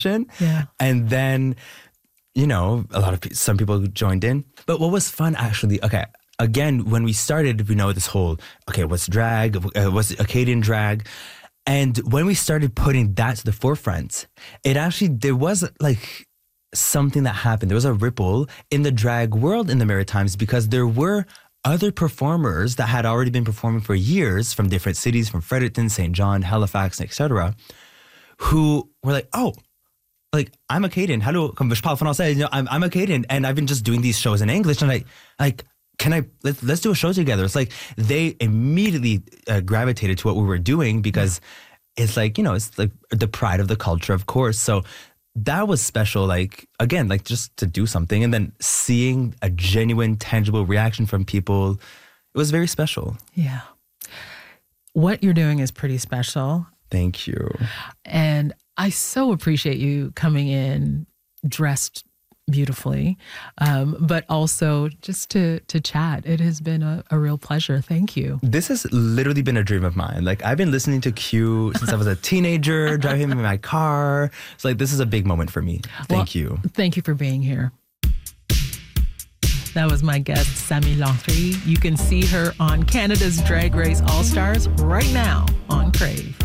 Yeah. And then, some people joined in. But what was fun, actually, again, when we started, we know this whole, what's drag? What's Acadian drag? And when we started putting that to the forefront, there was like something that happened. There was a ripple in the drag world in the Maritimes because there were other performers that had already been performing for years from different cities, from Fredericton, St. John, Halifax, etc., who were like, oh, like, I'm Acadian. Hello, comme je parle français. I'm Acadian, and I've been just doing these shows in English, and let's do a show together. It's like they immediately gravitated to what we were doing because it's like, it's like the pride of the culture, of course. So that was special, like, again, like just to do something and then seeing a genuine, tangible reaction from people. It was very special. Yeah. What you're doing is pretty special. Thank you. And I so appreciate you coming in dressed beautifully, but also just to chat. It has been a real pleasure. Thank you. This has literally been a dream of mine. Like, I've been listening to Q since I was a teenager, driving in my car. It's like, this is a big moment for me. Thank you. Thank you for being here. That was my guest, Samy Landry. You can see her on Canada's Drag Race All-Stars right now on Crave.